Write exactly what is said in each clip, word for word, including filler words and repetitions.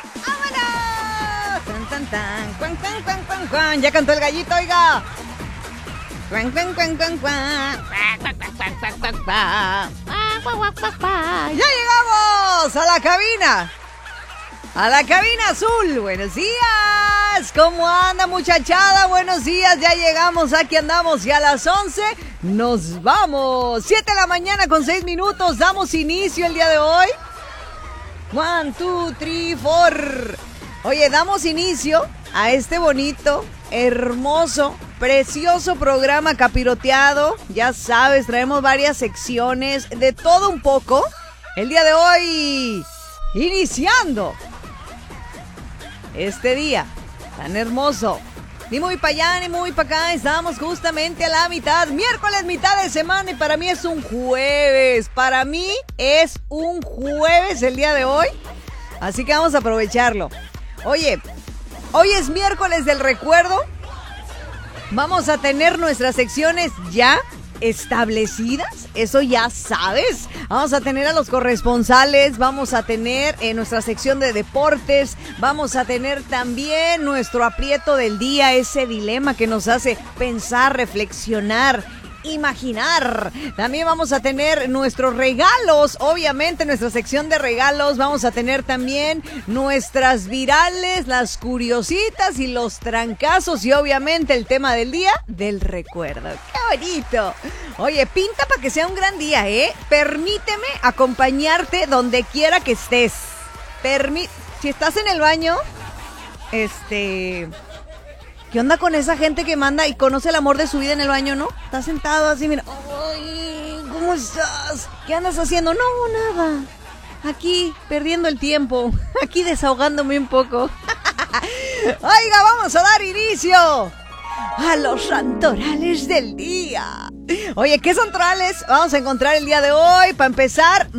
¡Vámonos! Tan, tan, tan, cuan, cuan, cuan, cuan, cuan. Ya cantó el gallito, oiga. Cuan, cuan, cuan, cuan, cuan. Ya llegamos a la cabina. A la cabina azul. Buenos días. ¿Cómo anda, muchachada? Buenos días. Ya llegamos. Aquí andamos. Y a las once nos vamos. siete de la mañana con seis minutos. Damos inicio el día de hoy. One, two, three, four. Oye, damos inicio a este bonito, hermoso, precioso programa capiroteado. Ya sabes, traemos varias secciones de todo un poco. El día de hoy, iniciando este día tan hermoso. Ni muy para allá, ni muy para acá. Estamos justamente a la mitad. Miércoles, mitad de semana. Y para mí es un jueves. Para mí es un jueves el día de hoy. Así que vamos a aprovecharlo. Oye, hoy es miércoles del recuerdo. Vamos a tener nuestras secciones ya establecidas, eso ya sabes. Vamos a tener a los corresponsales, vamos a tener en nuestra sección de deportes, vamos a tener también nuestro aprieto del día, ese dilema que nos hace pensar, reflexionar, imaginar. También vamos a tener nuestros regalos, obviamente nuestra sección de regalos. Vamos a tener también nuestras virales, las curiositas y los trancazos, y obviamente el tema del día del recuerdo. ¡Qué bonito! Oye, pinta para que sea un gran día, ¿eh? Permíteme acompañarte donde quiera que estés. Permi- si estás en el baño, este... ¿qué onda con esa gente que manda y conoce el amor de su vida en el baño, no? Está sentado así, mira. Ay, ¿cómo estás? ¿Qué andas haciendo? No, nada. Aquí, perdiendo el tiempo. Aquí desahogándome un poco. Oiga, vamos a dar inicio a los santorales del día. Oye, ¿qué santorales vamos a encontrar el día de hoy? Para empezar,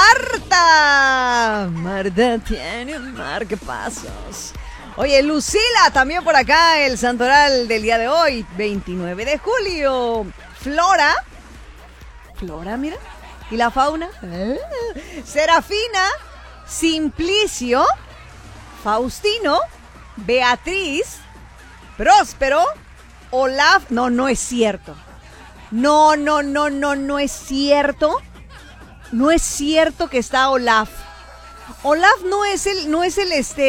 Marta. Marta tiene un marcapasos. Oye, Lucila, también por acá, el santoral del día de hoy, veintinueve de julio. Flora, Flora, mira, y la fauna. Serafina, Simplicio, Faustino, Beatriz, Próspero, Olaf. No, no es cierto. No, no, no, no, no es cierto. No es cierto que está Olaf. Olaf no es el, no es el este...